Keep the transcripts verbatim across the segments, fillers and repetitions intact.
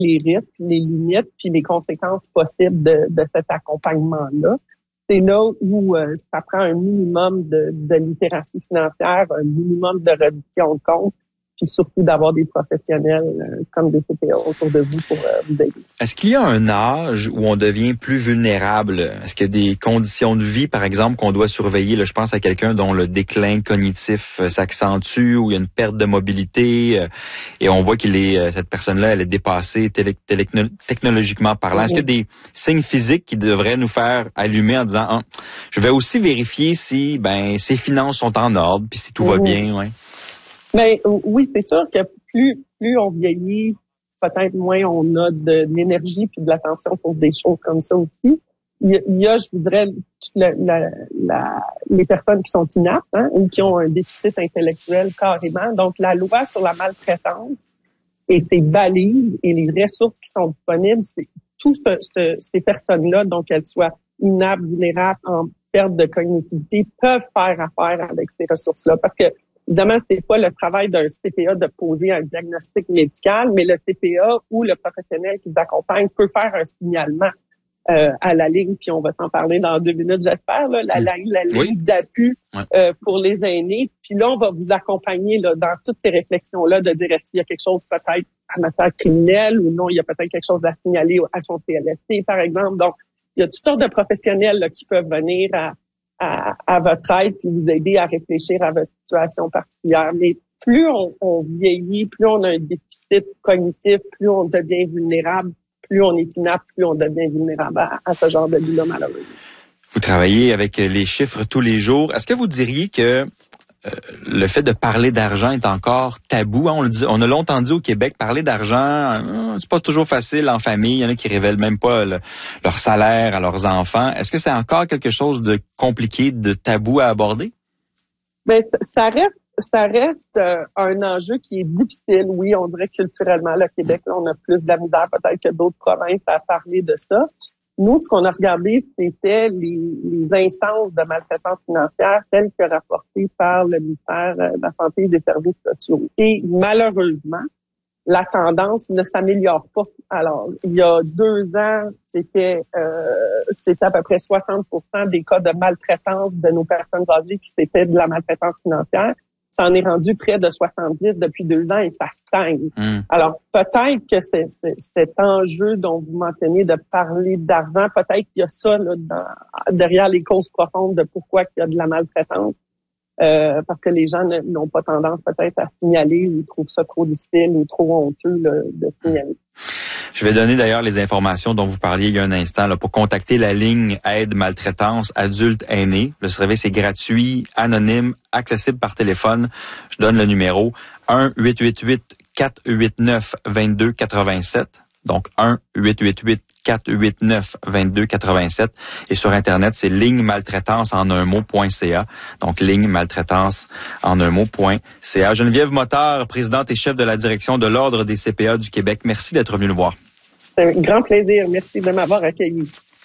les risques, les limites, puis les conséquences possibles de, de cet accompagnement-là. C'est là où euh, ça prend un minimum de, de littératie financière, un minimum de réduction de compte, puis surtout d'avoir des professionnels euh, comme des C P A autour de vous pour euh, vous aider. Est-ce qu'il y a un âge où on devient plus vulnérable? Est-ce qu'il y a des conditions de vie, par exemple, qu'on doit surveiller? Là, je pense à quelqu'un dont le déclin cognitif euh, s'accentue, où il y a une perte de mobilité, euh, et on voit qu'il est euh, cette personne-là, elle est dépassée télé- télé- technologiquement parlant. Est-ce qu'il y a des signes physiques qui devraient nous faire allumer en disant ah, je vais aussi vérifier si ben ses finances sont en ordre, puis si tout va bien, ouais. Mais oui, c'est sûr que plus plus on vieillit, peut-être moins on a de, de l'énergie puis de l'attention pour des choses comme ça aussi. Il y a, il y a je voudrais, la, la, la, les personnes qui sont inaptes hein, ou qui ont un déficit intellectuel carrément. Donc, la loi sur la maltraitance et ses balises et les ressources qui sont disponibles, c'est tout ce, ce, ces personnes-là, donc qu'elles soient inaptes, vulnérables, en perte de cognitivité, peuvent faire affaire avec ces ressources-là. Parce que évidemment, c'est pas le travail d'un C P A de poser un diagnostic médical, mais le C P A ou le professionnel qui vous accompagne peut faire un signalement euh, à la ligne, puis on va s'en parler dans deux minutes, j'espère, là, la, la, la ligne oui. d'appui euh, pour les aînés. Puis là, on va vous accompagner là, dans toutes ces réflexions-là de dire est-ce qu'il y a quelque chose peut-être à matière criminelle ou non, il y a peut-être quelque chose à signaler à son C L S T, par exemple. Donc, il y a toutes sortes de professionnels là, qui peuvent venir à À, à votre aide puis vous aider à réfléchir à votre situation particulière. Mais plus on, on vieillit, plus on a un déficit cognitif, plus on devient vulnérable, plus on est inapte, plus on devient vulnérable à, à ce genre de vie-là, malheureusement. Vous travaillez avec les chiffres tous les jours. Est-ce que vous diriez que euh, le fait de parler d'argent est encore tabou? On le dit, on a longtemps dit au Québec, parler d'argent, euh, c'est pas toujours facile en famille. Il y en a qui révèlent même pas le, leur salaire à leurs enfants. Est-ce que c'est encore quelque chose de compliqué, de tabou à aborder? Ben, ça reste, ça reste euh, un enjeu qui est difficile. Oui, on dirait culturellement, le Québec, là, on a plus de la misère peut-être que d'autres provinces à parler de ça. Nous, ce qu'on a regardé, c'était les, les instances de maltraitance financière telles que rapportées par le ministère de la Santé et des Services sociaux. Et malheureusement, la tendance ne s'améliore pas. Alors, il y a deux ans, c'était euh, c'était à peu près soixante pour cent des cas de maltraitance de nos personnes âgées qui c'était de la maltraitance financière. Ça en est rendu près de soixante-dix depuis deux ans et ça stagne. Mmh. Alors, peut-être que c'est, c'est, cet enjeu dont vous mentionnez de parler d'argent, peut-être qu'il y a ça là, dans, derrière les causes profondes de pourquoi il y a de la maltraitance. Euh, parce que les gens ne, n'ont pas tendance peut-être à signaler ou trouvent ça trop difficile ou trop honteux là, de signaler. Je vais donner d'ailleurs les informations dont vous parliez il y a un instant là, pour contacter la ligne aide maltraitance adulte aîné. Le service est gratuit, anonyme, accessible par téléphone. Je donne le numéro un huit huit huit quatre huit neuf deux deux huit sept. Donc un huit huit huit quatre huit neuf deux deux huit sept et sur internet c'est ligne maltraitance en un mot.ca. Donc ligne maltraitance en un mot.ca. Geneviève Motard, présidente et chef de la direction de l'Ordre des C P A du Québec. Merci d'être venue nous voir. C'est un grand plaisir. Merci de m'avoir accueilli.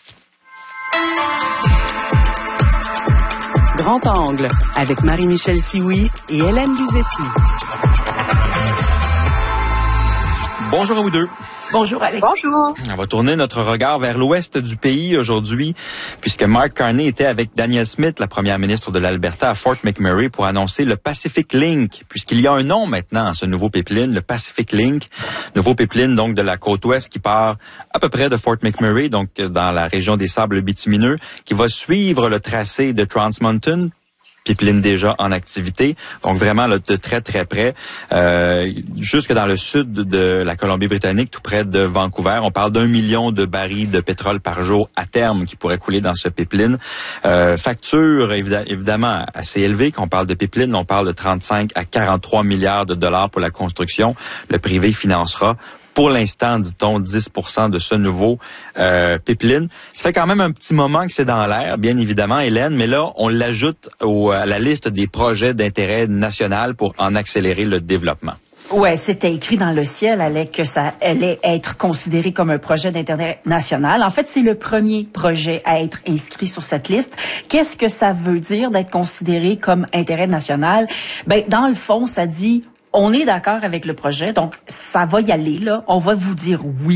Grand Angle avec Marie-Michel Sioui et Hélène Luzetti. Bonjour à vous deux. Bonjour Alex. Bonjour. On va tourner notre regard vers l'ouest du pays aujourd'hui, puisque Mark Carney était avec Danielle Smith, la première ministre de l'Alberta, à Fort McMurray pour annoncer le Pacific Link, puisqu'il y a un nom maintenant à ce nouveau pipeline, le Pacific Link, nouveau pipeline donc de la côte ouest qui part à peu près de Fort McMurray, donc dans la région des Sables bitumineux, qui va suivre le tracé de Trans Mountain, pipeline déjà en activité, donc vraiment là, de très très près, euh, jusque dans le sud de la Colombie-Britannique, tout près de Vancouver. On parle d'un million de barils de pétrole par jour à terme qui pourraient couler dans ce pipeline. Euh, facture évidemment assez élevée. Quand on parle de pipeline, on parle de trente-cinq à quarante-trois milliards de dollars pour la construction. Le privé financera pour l'instant, dit-on, dix pour cent de ce nouveau euh, pipeline. Ça fait quand même un petit moment que c'est dans l'air, bien évidemment, Hélène, mais là, on l'ajoute au, à la liste des projets d'intérêt national pour en accélérer le développement. Ouais, c'était écrit dans le ciel, Alec, que ça allait être considéré comme un projet d'intérêt national. En fait, c'est le premier projet à être inscrit sur cette liste. Qu'est-ce que ça veut dire d'être considéré comme intérêt national? Ben, dans le fond, ça dit on est d'accord avec le projet, donc ça va y aller, là. On va vous dire oui.